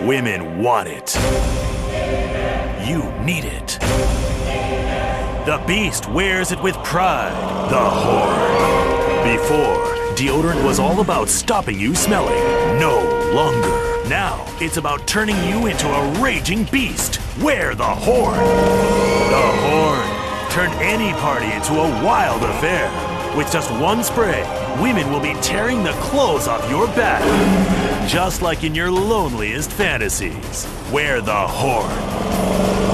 Women want it. You need it. The Beast wears it with pride. The Horn. Before, deodorant was all about stopping you smelling. No longer. Now, it's about turning you into a raging beast. Wear the Horn. The Horn. Turn any party into a wild affair. With just one spray, women will be tearing the clothes off your back. Just like in your loneliest fantasies. Wear the Horn.